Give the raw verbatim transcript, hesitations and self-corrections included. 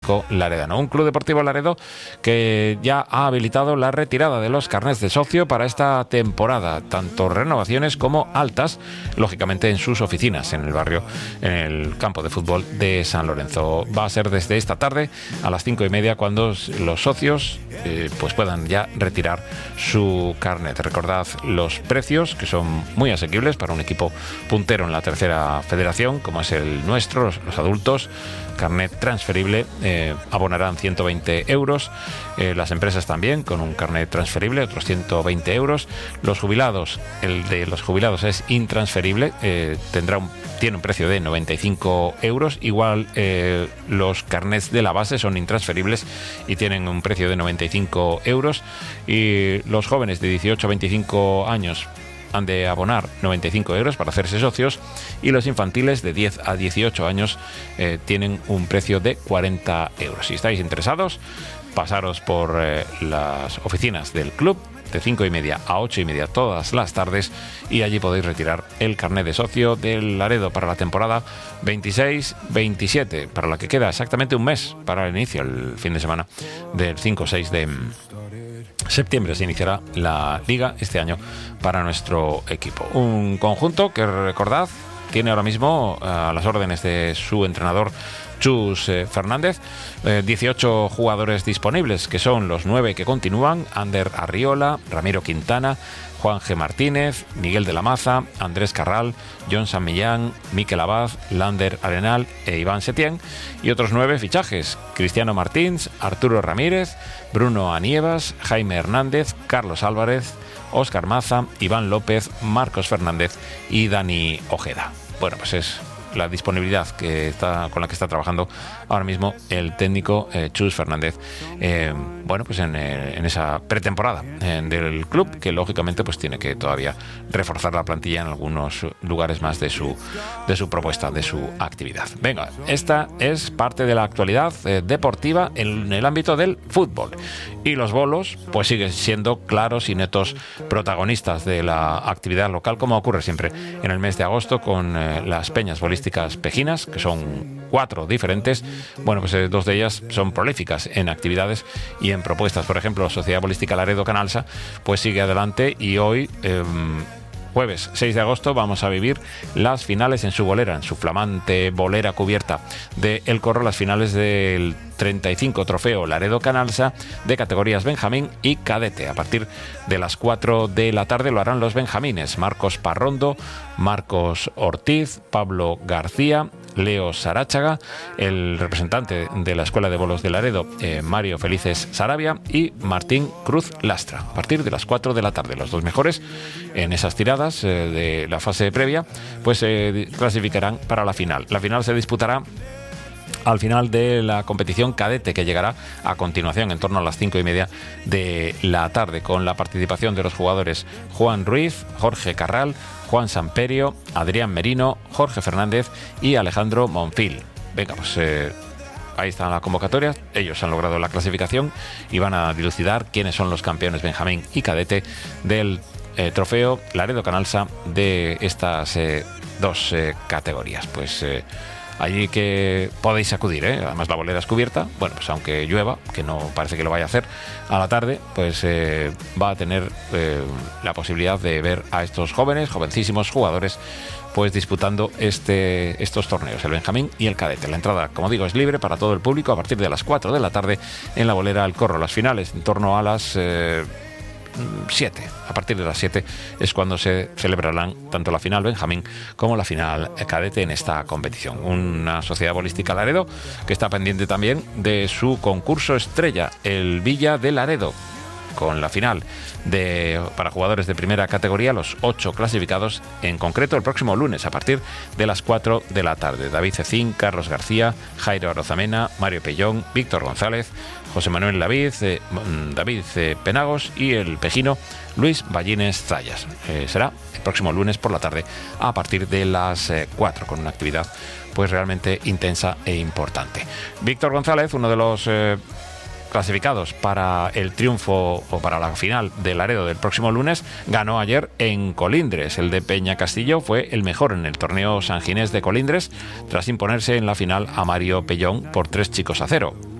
Atlético Laredano. Un Club Deportivo Laredo que ya ha habilitado la retirada de los carnets de socio para esta temporada, tanto renovaciones como altas, lógicamente en sus oficinas en el barrio, en el campo de fútbol de San Lorenzo. Va a ser desde esta tarde a las cinco y media cuando los socios eh, pues puedan ya retirar su carnet. Recordad los precios, que son muy asequibles para un equipo puntero en la tercera federación, como es el nuestro. Los, los adultos, carnet transferible, eh, abonarán ciento veinte euros. Eh, las empresas también, con un carnet transferible, otros ciento veinte euros. Los jubilados, el de los jubilados es intransferible, eh, tendrá un, tiene un precio de noventa y cinco euros. Igual eh, los carnets de la base son intransferibles y tienen un precio de noventa y cinco euros. Y los jóvenes de dieciocho a veinticinco años han de abonar noventa y cinco euros para hacerse socios, y los infantiles de diez a dieciocho años eh, tienen un precio de cuarenta euros. Si estáis interesados, pasaros por eh, las oficinas del club de cinco y media a ocho y media todas las tardes, y allí podéis retirar el carnet de socio del Laredo para la temporada veintiséis veintisiete, para la que queda exactamente un mes para el inicio, el fin de semana del cinco seis de septiembre se iniciará la liga este año para nuestro equipo. Un conjunto que, recordad, tiene ahora mismo a las órdenes de su entrenador Chus eh, Fernández, eh, dieciocho jugadores disponibles, que son los nueve que continúan: Ander Arriola, Ramiro Quintana, Juan G. Martínez, Miguel de la Maza, Andrés Carral, John San Millán, Miquel Abad, Lander Arenal e Iván Setién, y otros nueve fichajes: Cristiano Martins, Arturo Ramírez, Bruno Anievas, Jaime Hernández, Carlos Álvarez, Óscar Maza, Iván López, Marcos Fernández y Dani Ojeda. Bueno, pues es la disponibilidad que está, con la que está trabajando ahora mismo el técnico eh, Chus Fernández, eh, bueno, pues en, eh, en esa pretemporada eh, del club, que lógicamente pues tiene que todavía reforzar la plantilla en algunos lugares más de su de su propuesta, de su actividad. Venga, esta es parte de la actualidad eh, deportiva en el ámbito del fútbol, y los bolos pues siguen siendo claros y netos protagonistas de la actividad local, como ocurre siempre en el mes de agosto con eh, las peñas bolísticas pejinas, que son cuatro diferentes. Bueno, pues eh, dos de ellas son prolíficas en actividades y en propuestas. Por ejemplo, la Sociedad Bolística Laredo Canalsa pues sigue adelante, y hoy eh, jueves seis de agosto vamos a vivir las finales en su bolera, en su flamante bolera cubierta de El Corro, las finales del treinta y cinco Trofeo Laredo Canalsa de categorías Benjamín y Cadete. A partir de las cuatro de la tarde lo harán los benjamines: Marcos Parrondo, Marcos Ortiz, Pablo García, Leo Saráchaga, el representante de la Escuela de Bolos de Laredo, eh, Mario Felices Sarabia, y Martín Cruz Lastra. A partir de las cuatro de la tarde, los dos mejores en esas tiradas eh, de la fase previa pues se eh, clasificarán para la final. La final se disputará al final de la competición cadete, que llegará a continuación en torno a las cinco y media de la tarde, con la participación de los jugadores Juan Ruiz, Jorge Carral, Juan Samperio, Adrián Merino, Jorge Fernández y Alejandro Monfil. Venga, pues eh, ahí está la convocatoria. Ellos han logrado la clasificación y van a dilucidar quiénes son los campeones Benjamín y cadete del eh, trofeo Laredo Canalsa de estas eh, dos eh, categorías. Pues eh, allí que podéis acudir, ¿eh? Además la bolera es cubierta. Bueno, pues aunque llueva, que no parece que lo vaya a hacer, a la tarde pues eh, va a tener eh, la posibilidad de ver a estos jóvenes, jovencísimos jugadores pues disputando este, estos torneos, el Benjamín y el Cadete. La entrada, como digo, es libre para todo el público a partir de las cuatro de la tarde en la bolera El Corro. Las finales en torno a las eh, siete. A partir de las siete es cuando se celebrarán tanto la final Benjamín como la final Cadete en esta competición. Una Sociedad Bolística Laredo que está pendiente también de su concurso estrella, el Villa de Laredo, con la final de, para jugadores de primera categoría, los ocho clasificados, en concreto el próximo lunes a partir de las cuatro de la tarde. David Cecín, Carlos García, Jairo Arozamena, Mario Pellón, Víctor González, José Manuel David, eh, David eh, Penagos y el pejino Luis Ballines Zayas. Eh, será el próximo lunes por la tarde a partir de las eh, cuatro, con una actividad pues realmente intensa e importante. Víctor González, uno de los eh, clasificados para el triunfo o para la final de Laredo del próximo lunes, ganó ayer en Colindres. El de Peña Castillo fue el mejor en el torneo San Ginés de Colindres, tras imponerse en la final a Mario Pellón por tres chicos a cero.